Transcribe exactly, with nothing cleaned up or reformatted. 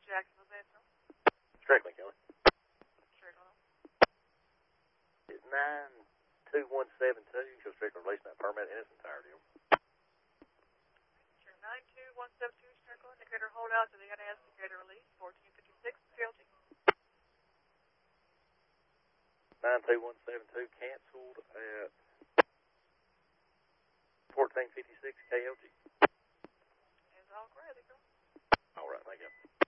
Jacksonville Central. Strickland, Kelly. Strickland. It's nine two one seven two. Show Strickland releasing that permit in its entirety. Sure. nine two one seven two Strickland. Indicator holdout to the N A S indicator release. fourteen fifty-six K L G. nine two one seven two canceled at fourteen fifty-six K L G. Is all correct, All right, thank you.